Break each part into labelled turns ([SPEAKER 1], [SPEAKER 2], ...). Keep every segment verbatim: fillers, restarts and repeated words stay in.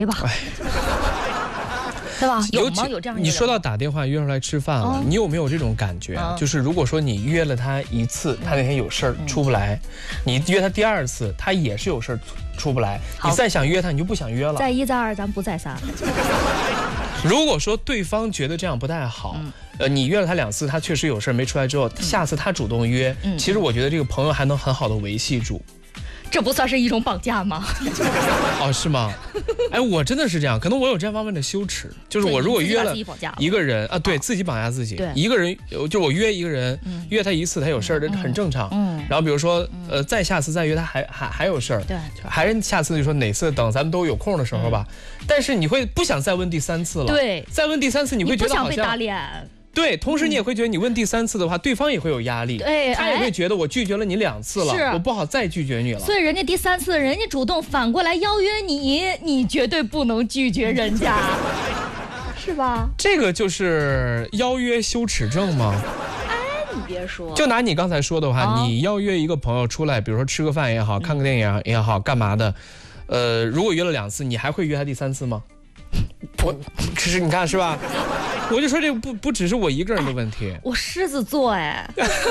[SPEAKER 1] 对吧？对吧？有吗？有这样一个人吗？
[SPEAKER 2] 你说到打电话约出来吃饭了，
[SPEAKER 1] 嗯
[SPEAKER 2] 你有没有这种感觉？
[SPEAKER 1] 嗯
[SPEAKER 2] 就是如果说你约了他一次，他那天有事儿
[SPEAKER 1] 嗯
[SPEAKER 2] 出不来，你约他第二次，他也是有事儿出不来，
[SPEAKER 1] 好
[SPEAKER 2] 你再想约他，你就不想约了。
[SPEAKER 1] 再一再二，咱不再三。
[SPEAKER 2] 如果说对方觉得这样不太好，
[SPEAKER 1] 嗯
[SPEAKER 2] 呃，你约了他两次，他确实有事儿没出来之后，下次他主动约，
[SPEAKER 1] 嗯
[SPEAKER 2] 其实我觉得这个朋友还能很好的维系住。
[SPEAKER 1] 这不算是一种绑架吗？
[SPEAKER 2] 哦，是吗？哎，我真的是这样，可能我有这方面的羞耻，就是我如果约了一个人啊，对自己绑架自己，一个人就我约一个人，约他一次他有事儿，这很正常。嗯，然后比如说呃，再下次再约他还还还有事儿，
[SPEAKER 1] 对，
[SPEAKER 2] 还是下次就说哪次等咱们都有空的时候吧。但是你会不想再问第三次了，
[SPEAKER 1] 对，
[SPEAKER 2] 再问第三次你会觉得好像
[SPEAKER 1] 不想被打脸。
[SPEAKER 2] 对，同时你也会觉得你问第三次的话，对方也会有压力，
[SPEAKER 1] 对，
[SPEAKER 2] 他也会觉得我拒绝了你两次了，我不好再拒绝你了。
[SPEAKER 1] 所以人家第三次，人家主动反过来邀约你，你绝对不能拒绝人家，是吧？
[SPEAKER 2] 这个就是邀约羞耻症吗？
[SPEAKER 1] 哎，你别说，
[SPEAKER 2] 就拿你刚才说的话，
[SPEAKER 1] 哦、
[SPEAKER 2] 你邀约一个朋友出来，比如说吃个饭也好，看个电影也好，干嘛的？呃，如果约了两次，你还会约他第三次吗？我，可是你看是吧？我就说这个不不只是我一个人的问题。
[SPEAKER 1] 我狮子座哎，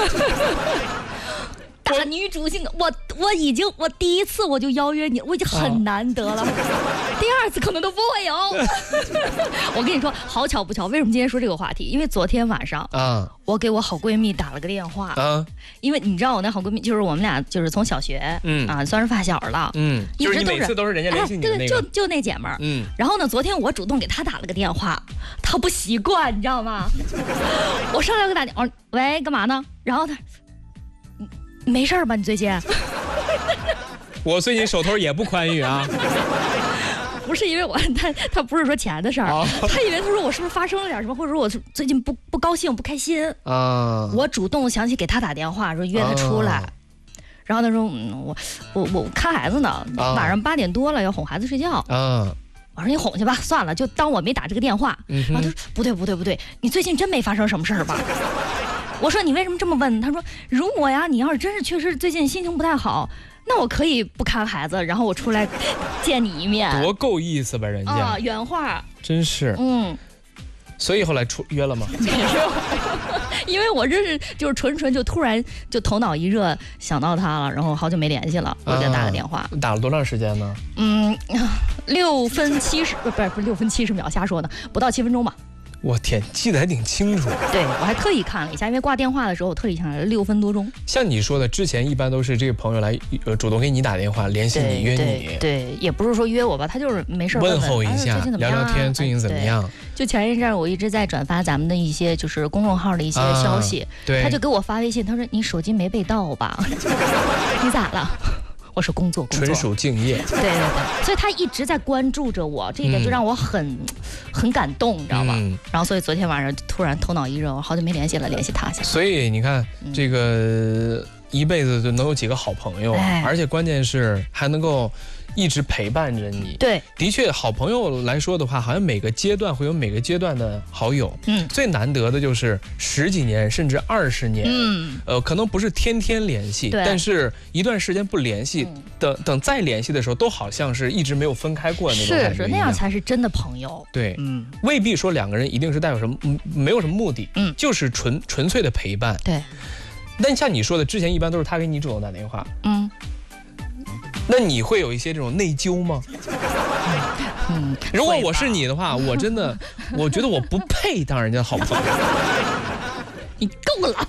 [SPEAKER 1] 大女主性格，我我已经我第一次我就邀约你，我已经很难得了，第二次可能都不会有。我跟你说，好巧不巧，为什么今天说这个话题？因为昨天晚上啊，我给我好闺蜜打了个电话啊，因为你知道我那好闺蜜就是我们俩就是从小学嗯啊算是发小了嗯，
[SPEAKER 2] 就是你每次都是人家联系你的那个，
[SPEAKER 1] 就就那姐们儿嗯，然后呢，昨天我主动给她打了个电话，她不习惯，你知道吗？我上来给打电话，喂，干嘛呢？然后她。没事吧？你最近？
[SPEAKER 2] 我最近手头也不宽裕啊。
[SPEAKER 1] 不是因为我他他不是说钱的事儿，哦、他以为他说我是不是发生了点什么，或者说我最近不不高兴不开心啊。我主动想起给他打电话说约他出来，啊、然后他说嗯我我我看孩子呢，啊、晚上八点多了要哄孩子睡觉啊。我说你哄去吧，算了，就当我没打这个电话。嗯、然后他说不对不对不对，你最近真没发生什么事儿吧？我说你为什么这么问？他说如果呀，你要是真是确实最近心情不太好，那我可以不看孩子，然后我出来见你一面。
[SPEAKER 2] 多够意思吧，人家
[SPEAKER 1] 啊，原话。
[SPEAKER 2] 真是，嗯。所以后来出约了吗？
[SPEAKER 1] 没有，因为我认识就是纯纯就突然就头脑一热想到他了，然后好久没联系了，我给他打个电话。
[SPEAKER 2] 啊、打了多长时间呢？
[SPEAKER 1] 嗯，六分七十不不是不是六分七十秒，瞎说呢，不到七分钟吧。
[SPEAKER 2] 我天，记得还挺清楚。
[SPEAKER 1] 对，我还特意看了一下，因为挂电话的时候我特意看了六分多钟。
[SPEAKER 2] 像你说的，之前一般都是这个朋友来呃主动给你打电话联系你约你，
[SPEAKER 1] 对，对，也不是说约我吧，他就是没事问
[SPEAKER 2] 问候一下，
[SPEAKER 1] 啊、
[SPEAKER 2] 聊聊天，最近怎么样？
[SPEAKER 1] 就前一阵我一直在转发咱们的一些就是公众号的一些消息，啊、
[SPEAKER 2] 对，
[SPEAKER 1] 他就给我发微信，他说你手机没被盗吧？你咋了？我说工作工作，
[SPEAKER 2] 纯属敬业。
[SPEAKER 1] 对对对，所以他一直在关注着我，这一点就让我很、嗯、很感动，你知道吧？嗯、然后所以昨天晚上突然头脑一热，我好久没联系了，联系他一下。
[SPEAKER 2] 所以你看，嗯、这个一辈子就能有几个好朋友，哎、而且关键是还能够一直陪伴着你。
[SPEAKER 1] 对，
[SPEAKER 2] 的确，好朋友来说的话，好像每个阶段会有每个阶段的好友。嗯，最难得的就是十几年甚至二十年。嗯，呃，可能不是天天联系，但是一段时间不联系，嗯、等等再联系的时候，都好像是一直没有分开过的那种感觉。
[SPEAKER 1] 是是，那样才是真的朋友。
[SPEAKER 2] 对，嗯，未必说两个人一定是带有什么，没有什么目的，嗯，就是纯纯粹的陪伴。
[SPEAKER 1] 对。
[SPEAKER 2] 但像你说的，之前一般都是他给你主动打电话。嗯。那你会有一些这种内疚吗？嗯，如果我是你的话，我真的，我觉得我不配当人家好朋友。
[SPEAKER 1] 你够了。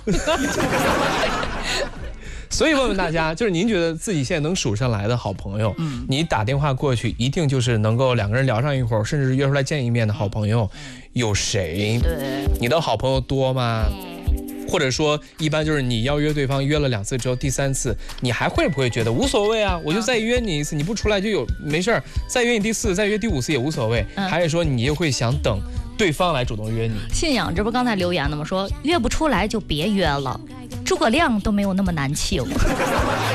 [SPEAKER 2] 所以问问大家，就是您觉得自己现在能数上来的好朋友，嗯，你打电话过去，一定就是能够两个人聊上一会儿，甚至是约出来见一面的好朋友，有谁？
[SPEAKER 1] 对，
[SPEAKER 2] 你的好朋友多吗？或者说，一般就是你邀约对方约了两次之后，第三次你还会不会觉得无所谓啊？我就再约你一次，你不出来就有没事儿，再约你第四次，再约第五次也无所谓。嗯、还是说你又会想等对方来主动约你？
[SPEAKER 1] 信仰，这不刚才留言了吗？说约不出来就别约了，诸葛亮都没有那么难请。